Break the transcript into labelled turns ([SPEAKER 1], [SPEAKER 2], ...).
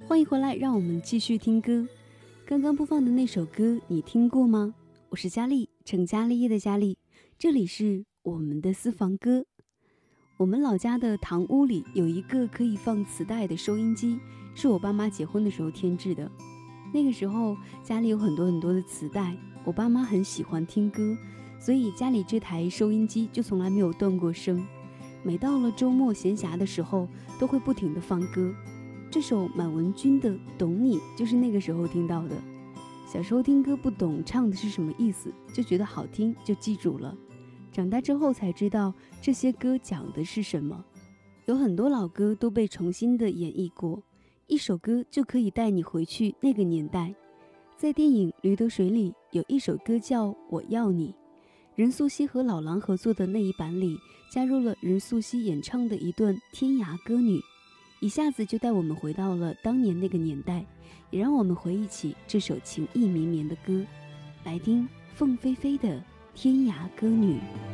[SPEAKER 1] 欢迎回来，让我们继续听歌。刚刚播放的那首歌你听过吗？我是佳丽，成家立业的佳丽，这里是我们的私房歌。我们老家的堂屋里有一个可以放磁带的收音机，是我爸妈结婚的时候添置的。那个时候家里有很多的磁带，我爸妈很喜欢听歌，所以家里这台收音机就从来没有断过声。每到了周末闲暇的时候，都会不停地放歌。这首满文军的《懂你》就是那个时候听到的。小时候听歌不懂唱的是什么意思，就觉得好听就记住了。长大之后才知道这些歌讲的是什么。有很多老歌都被重新的演绎过，一首歌就可以带你回去那个年代。在电影《驴得水》里有一首歌叫《我要你》，任素汐和老狼合作的那一版里加入了任素汐演唱的一段天涯歌女，一下子就带我们回到了当年那个年代，也让我们回忆起这首情意绵绵的歌。来听凤飞飞的《天涯歌女》。